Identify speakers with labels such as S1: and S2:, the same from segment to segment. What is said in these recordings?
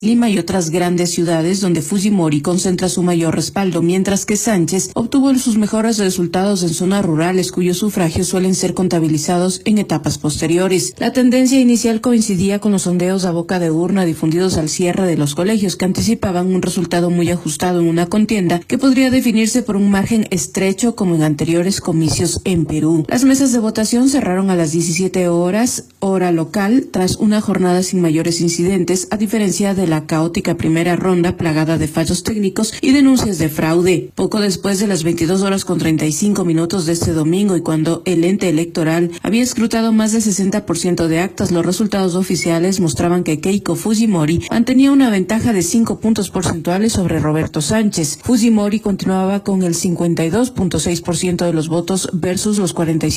S1: Lima y otras grandes ciudades donde Fujimori concentra su mayor respaldo, mientras que Sánchez obtuvo sus mejores resultados en zonas rurales cuyos sufragios suelen ser contabilizados en etapas posteriores. La tendencia inicial coincidía con los sondeos a boca de urna difundidos al cierre de los colegios que anticipaban un resultado muy ajustado en una contienda que podría definirse por un margen estrecho como en anteriores comicios en Perú. Las mesas de votación cerraron a las 17 horas, hora local, tras una jornada sin mayores incidentes, a diferencia de la caótica primera ronda plagada de fallos técnicos y denuncias de fraude. Poco después de las 22:35 de este domingo y cuando el ente electoral había escrutado más del 60% de actas, los resultados oficiales mostraban que Keiko Fujimori mantenía una ventaja de 5 puntos porcentuales sobre Roberto Sánchez. Fujimori continuaba con el 52.6% de los votos versus los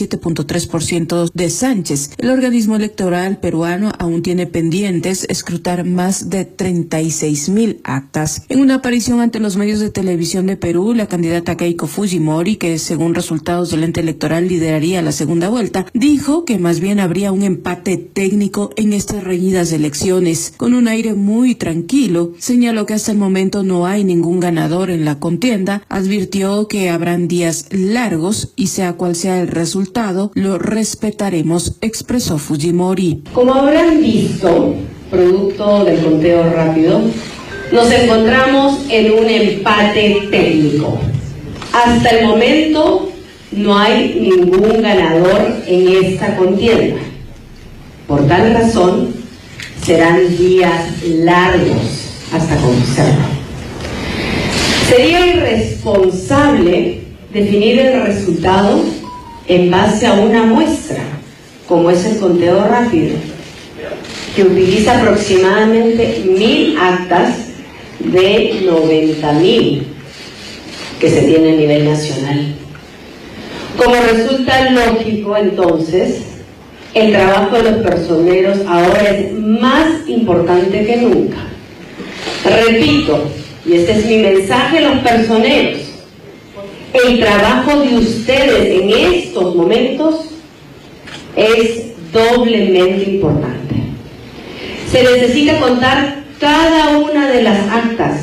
S1: 47.3% de Sánchez. El organismo electoral peruano aún tiene pendientes escrutar más de 36.000 actas. En una aparición ante los medios de televisión de Perú, la candidata Keiko Fujimori, que según resultados del ente electoral lideraría la segunda vuelta, dijo que más bien habría un empate técnico en estas reñidas elecciones. Con un aire muy tranquilo, señaló que hasta el momento no hay ningún ganador en la contienda, advirtió que habrán días largos y sea cual sea el resultado, lo respetaremos, expresó Fujimori.
S2: Como habrán visto, producto del conteo rápido, nos encontramos en un empate técnico. Hasta el momento no hay ningún ganador en esta contienda. Por tal razón, serán días largos hasta conocerlo. Sería irresponsable definir el resultado en base a una muestra, como es el conteo rápido, que utiliza aproximadamente 1.000 actas de 90.000 que se tiene a nivel nacional. Como resulta lógico, entonces, el trabajo de los personeros ahora es más importante que nunca. Repito, y este es mi mensaje a los personeros, el trabajo de ustedes en estos momentos es doblemente importante. Se necesita contar cada una de las actas.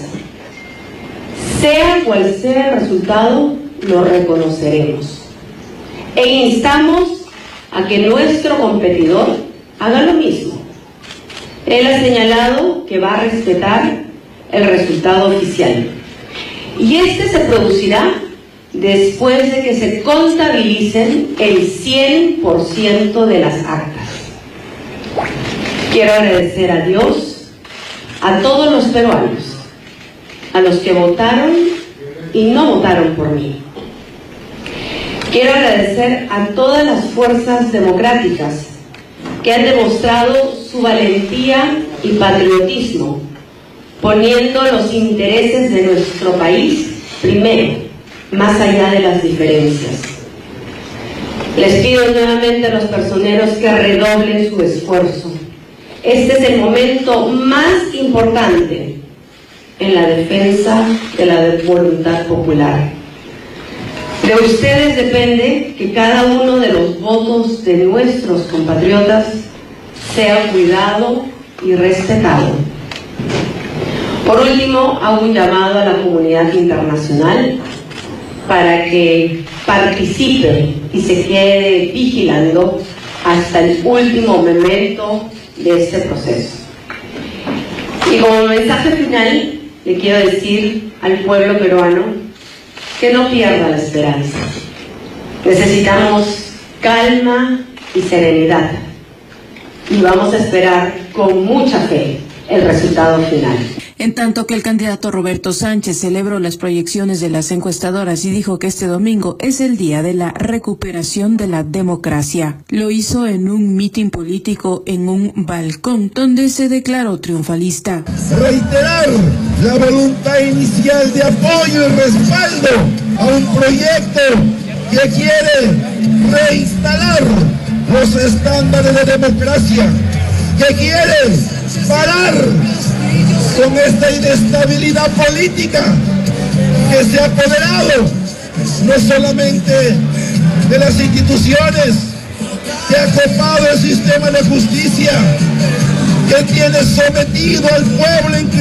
S2: Sea cual sea el resultado, lo reconoceremos. E instamos a que nuestro competidor haga lo mismo. Él ha señalado que va a respetar el resultado oficial. Y este se producirá después de que se contabilicen el 100% de las actas. Quiero agradecer a Dios, a todos los peruanos, a los que votaron y no votaron por mí. Quiero agradecer a todas las fuerzas democráticas que han demostrado su valentía y patriotismo, poniendo los intereses de nuestro país primero, más allá de las diferencias. Les pido nuevamente a los personeros que redoblen su esfuerzo. Este es el momento más importante en la defensa de la voluntad popular. De ustedes depende que cada uno de los votos de nuestros compatriotas sea cuidado y respetado. Por último, hago un llamado a la comunidad internacional para que participe y se quede vigilando hasta el último momento de este proceso. Y como mensaje final, le quiero decir al pueblo peruano que no pierda la esperanza. Necesitamos calma y serenidad y vamos a esperar con mucha fe el resultado final.
S1: En tanto que el candidato Roberto Sánchez celebró las proyecciones de las encuestadoras y dijo que este domingo es el día de la recuperación de la democracia. Lo hizo en un mitin político en un balcón donde se declaró triunfalista.
S3: Reiterar la voluntad inicial de apoyo y respaldo a un proyecto que quiere reinstalar los estándares de democracia, que quiere parar con esta inestabilidad política que se ha apoderado no solamente de las instituciones, que ha copado el sistema de justicia, que tiene sometido al pueblo en